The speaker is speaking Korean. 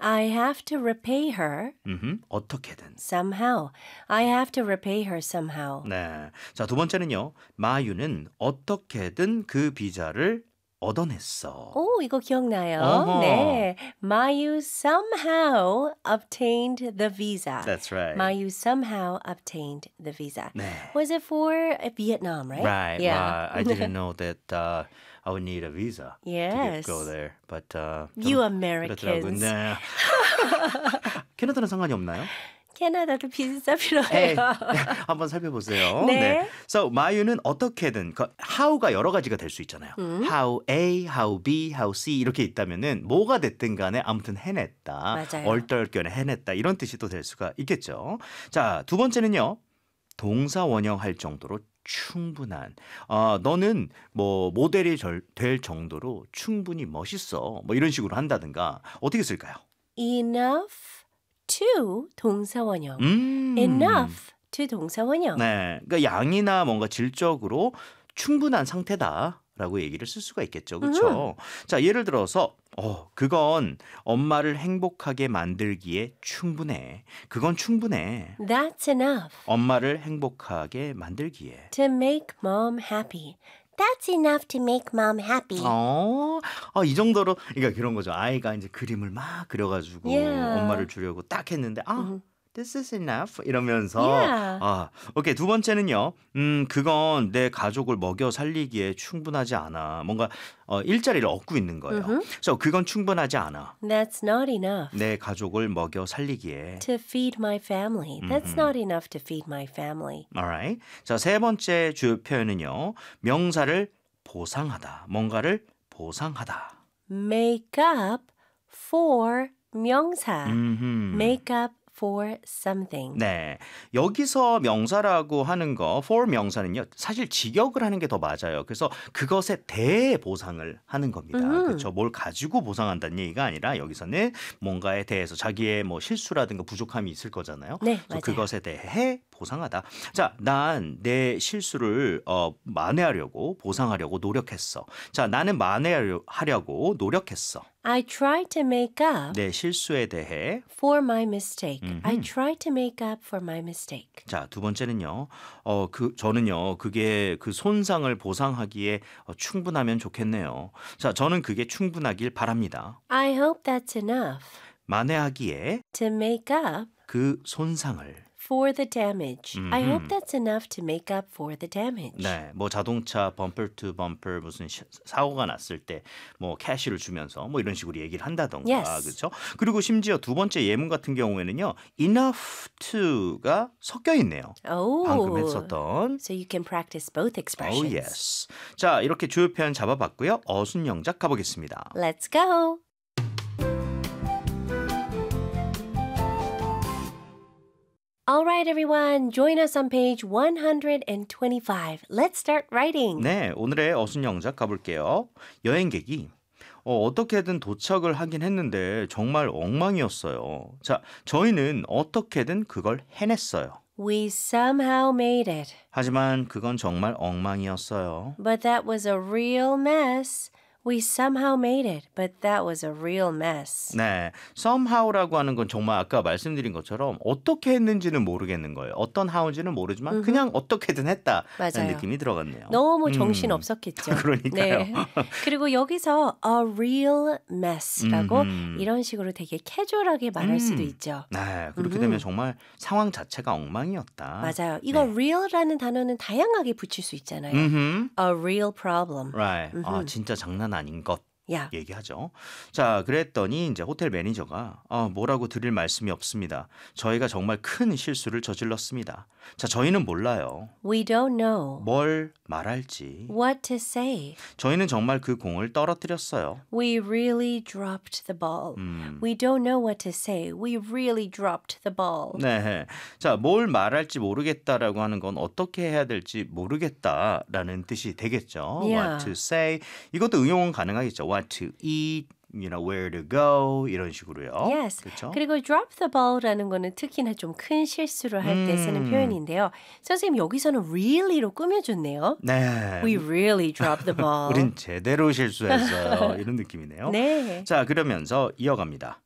I have to repay her 어떻게든. somehow. I have to repay her somehow. 네. 자, 두 번째는요. 마유는 어떻게든 그 비자를 얻어냈어. 오, 이거 기억나요? 어허. 네. Mayu somehow obtained the visa. That's right. Mayu somehow obtained the visa. 네. Was it for Vietnam, right? Right. Yeah. I didn't know that I would need a visa Yes. to go there. But You 저는 Americans. 그렇더라고요. 네. 캐나다는 상관이 없나요? 캐나다도 비자 에이, 필요해요. 한번 살펴보세요. 네. So 마유는 어떻게든 how가 여러 가지가 될 수 있잖아요. How A, how B, how C 이렇게 있다면은 뭐가 됐든 간에 아무튼 해냈다. 맞아요. 얼떨결에 해냈다. 이런 뜻이 또 될 수가 있겠죠. 자, 두 번째는요. 동사 원형할 정도로 충분한. 너는 뭐 모델이 될 정도로 충분히 멋있어. 뭐 이런 식으로 한다든가. 어떻게 쓸까요? Enough to 동사원형. Enough to 동사원형. 네, 그러니까 양이나 뭔가 질적으로 충분한 상태다라고 얘기를 쓸 수가 있겠죠, 그렇죠? 자, 예를 들어서 그건 엄마를 행복하게 만들기에 충분해. 그건 충분해. That's enough 엄마를 행복하게 만들기에. to make mom happy. That's enough to make mom happy. 이 정도로 그러니까 그런 거죠. 아이가 이제 그림을 막 그려가지고 Yeah. 엄마를 주려고 딱 했는데 This is enough 이러면서 Yeah. 오케이 두 번째는요. 그건 내 가족을 먹여 살리기에 충분하지 않아. 뭔가 일자리를 얻고 있는 거예요. 그래서 그건 충분하지 않아. That's not enough 내 가족을 먹여 살리기에. to feed my family. That's not enough to feed my family. Alright. 자, 세 번째 주요 표현은요. 명사를 보상하다. 뭔가를 보상하다. Make up for 명사. Make up for something. 네, 여기서 명사라고 하는 거 for 명사는요. 사실 직역을 하는 게 더 맞아요. 그래서 그것에 대해 보상을 하는 겁니다. 그렇죠. 뭘 가지고 보상한다는 얘기가 아니라 여기서는 뭔가에 대해서 자기의 뭐 실수라든가 부족함이 있을 거잖아요. 네, 그래서 맞아요. 그것에 대해 보상하다. 자, 난 내 실수를 만회하려고 보상하려고 노력했어. 자, 나는 만회하려고 노력했어. I tried to make up 내 실수에 대해. for my mistake. I tried to make up for my mistake. 자, 두 번째는요. 저는요. 그게 그 손상을 보상하기에 충분하면 좋겠네요. 자, 저는 그게 충분하길 바랍니다. I hope that's enough 만회하기에 to make up 그 손상을. for the damage. I hope that's enough to make up for the damage. 네, 뭐 자동차 범퍼 투 범퍼 무슨 사고가 났을 때 뭐 캐시를 주면서 뭐 이런 식으로 얘기를 한다던가. Yes. 그렇죠? 그리고 심지어 두 번째 예문 같은 경우에는요. enough to가 섞여 있네요. Oh. 방금 했었던. So you can practice both expressions. Oh, yes. 자, 이렇게 주요 표현 잡아봤고요. 어순 영작 가보겠습니다. Let's go. All right, everyone. Join us on page 125. Let's start writing. 네, 오늘의 어순 영작 가볼게요. 여행객이 어떻게든 도착을 하긴 했는데 정말 엉망이었어요. 자, 저희는 어떻게든 그걸 해냈어요. We somehow made it. 하지만 그건 정말 엉망이었어요. But that was a real mess. We somehow made it, but that was a real mess. 네, somehow라고 하는 건 정말 아까 말씀드린 것처럼 어떻게 했는지는 모르겠는 거예요. 어떤 how인지는 모르지만 그냥 어떻게든 했다라는 맞아요. 느낌이 들어갔네요. 너무 정신 없었겠죠. 그러니까요. 네. 그리고 여기서 a real mess라고 이런 식으로 되게 캐주얼하게 말할 수도 있죠. 네, 그렇게 되면 정말 상황 자체가 엉망이었다. 맞아요. 이거 real라는 단어는 다양하게 붙일 수 있잖아요. A real problem. Right. 진짜 장난 아닌 것. Yeah. 얘기하죠. 자, 그랬더니 이제 호텔 매니저가 뭐라고 드릴 말씀이 없습니다. 저희가 정말 큰 실수를 저질렀습니다. 자, 저희는 몰라요. We don't know 뭘 말할지. what to say. 저희는 정말 그 공을 떨어뜨렸어요. We really dropped the ball. We don't know what to say. We really dropped the ball. 네. 자, 뭘 말할지 모르겠다라고 하는 건 어떻게 해야 될지 모르겠다라는 뜻이 되겠죠. Yeah. What to say. 이것도 응용은 가능하겠죠. What to eat, where to go 이런 식으로요. Yes. 그렇죠? 그리고 drop the ball라는 거는 특히나 좀 큰 실수를 할 때 쓰는 표현인데요. 선생님 여기서는 really로 꾸며줬네요. 네. We really dropped the ball. 우린 제대로 실수했어요. 이런 느낌이네요. 네. 자, 그러면서 이어갑니다.